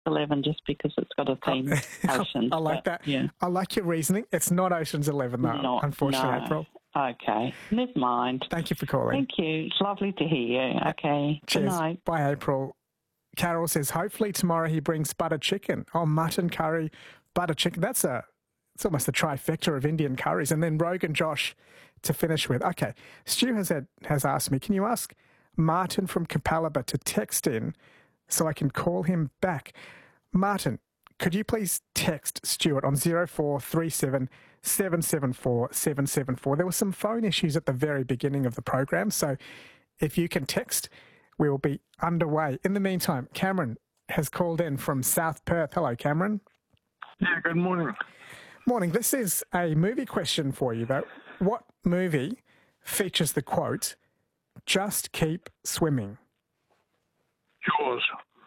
11 just because it's got a theme, oceans. I like that. Yeah. I like your reasoning. It's not Ocean's 11, though, unfortunately, no. April. Okay, never mind. Thank you for calling. Thank you. It's lovely to hear you. Okay, Cheers. Good night. Bye, April. Carol says, hopefully tomorrow he brings butter chicken. Oh, mutton curry, butter chicken. It's almost a trifecta of Indian curries. And then Rogan Josh to finish with. Okay, Stu has asked me, can you ask Martin from Capalaba to text in so I can call him back? Martin, could you please text Stuart on 0437 774 774? There were some phone issues at the very beginning of the program, so if you can text, we will be underway. In the meantime, Cameron has called in from South Perth. Hello, Cameron. Yeah, good morning. Morning. This is a movie question for you, though. What movie features the quote, "Just keep swimming"? Jaws.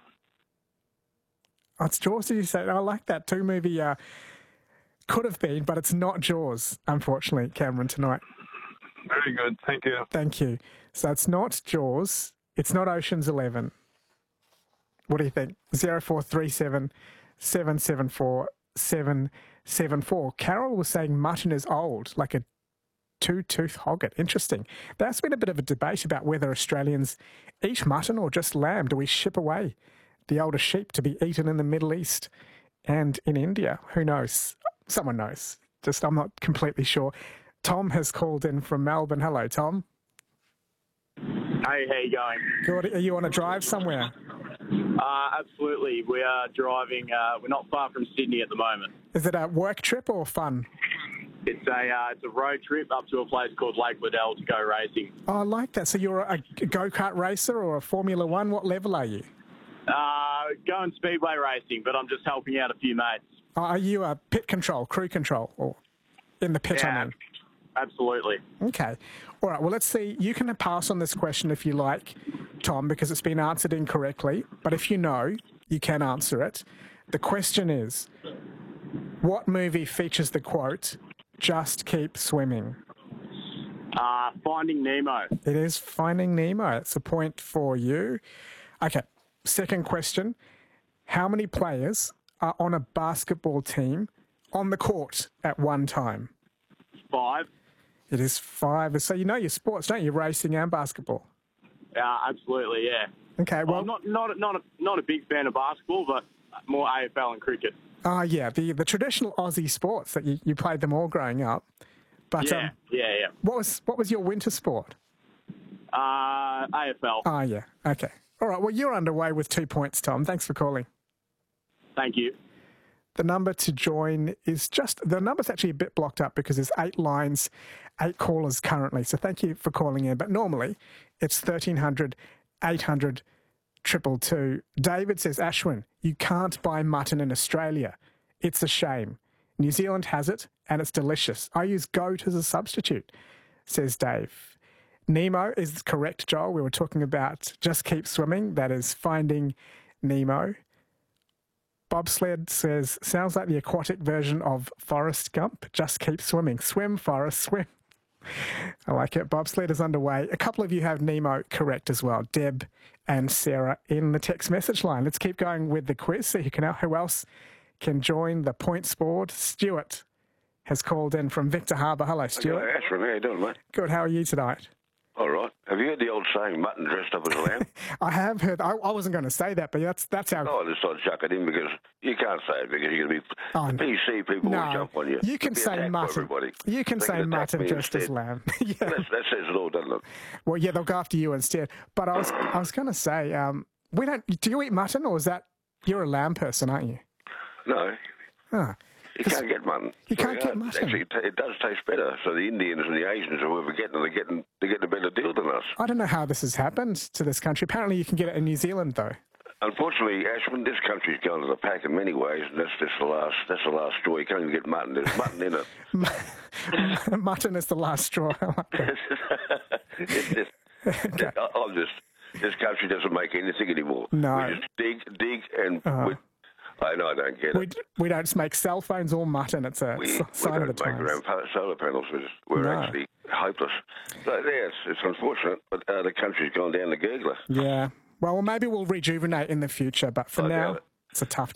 Oh, it's Jaws, did you say? I like that too. Movie could have been, but it's not Jaws, unfortunately, Cameron, tonight. Very good. Thank you. Thank you. So it's not Jaws. It's not Ocean's 11. What do you think? 0437 774 774. Carol was saying mutton is old, like a two-tooth hogget. Interesting. There's been a bit of a debate about whether Australians eat mutton or just lamb. Do we ship away the older sheep to be eaten in the Middle East and in India? Who knows? Someone knows. I'm not completely sure. Tom has called in from Melbourne. Hello, Tom. Hey, how you going? Good. Are you on a drive somewhere? Absolutely. We are driving. We're not far from Sydney at the moment. Is it a work trip or fun? It's a road trip up to a place called Lake Liddell to go racing. Oh, I like that. So you're a go-kart racer or a Formula One? What level are you? Going speedway racing, but I'm just helping out a few mates. Are you a pit control, crew control, or in the pit? Yeah, I mean? Absolutely. Okay. All right. Well, let's see. You can pass on this question if you like, Tom, because it's been answered incorrectly. But if you know, you can answer it. The question is, what movie features the quote, "Just keep swimming"? Finding Nemo. It is Finding Nemo. It's a point for you. Okay. Second question. How many players are on a basketball team on the court at one time? 5. It is 5. So you know your sports, don't you? Racing and basketball. Absolutely, yeah. Okay, well... I'm not a big fan of basketball, but more AFL and cricket. Oh, yeah, the traditional Aussie sports that you played them all growing up. But yeah. What was your winter sport? AFL. Oh, yeah, okay. All right, well, you're underway with 2 points, Tom. Thanks for calling. Thank you. The number to join is the number's actually a bit blocked up because there's 8 lines, 8 callers currently. So thank you for calling in. But normally it's 1300 800 222. David says, Ashwin, you can't buy mutton in Australia. It's a shame. New Zealand has it and it's delicious. I use goat as a substitute, says Dave. Nemo is correct, Joel. We were talking about Just Keep Swimming. That is Finding Nemo. Bobsled says, sounds like the aquatic version of Forrest Gump. Just keep swimming. Swim, Forrest, swim. I like it. Bobsled is underway. A couple of you have Nemo correct as well. Deb and Sarah in the text message line. Let's keep going with the quiz. So who else can join the points board? Stuart has called in from Victor Harbour. Hello, Stuart. Hello, Ashwin. How you doing, mate? Good. How are you tonight? All right. Have you heard the old saying, mutton dressed up as a lamb? I have heard. I wasn't going to say that, but that's how... Oh, I just thought I'd chuck it in because you can't say it because you're going to be... PC people will jump on you. You can say mutton. You can say mutton dressed as lamb. Yeah. That says it all, doesn't it? Well, yeah, they'll go after you instead. But I was going to say, do you eat mutton or is that... You're a lamb person, aren't you? No. Huh. You can't get mutton. You can't get mutton. Actually, it does taste better. So the Indians and the Asians, or whoever they're getting a better deal than us. I don't know how this has happened to this country. Apparently, you can get it in New Zealand, though. Unfortunately, Ashwin, this country's gone to the pack in many ways, and that's the last straw. You can't even get mutton. There's mutton in it. Mutton is the last straw. This country doesn't make anything anymore. No. We just dig, and I know I don't get it. We don't make cell phones or mutton. It's a sign of the times. We don't make our own solar panels. We're actually hopeless. So, yeah, it's unfortunate, but the country's gone down the gurgler. Yeah. Well, maybe we'll rejuvenate in the future, but for now, It's a tough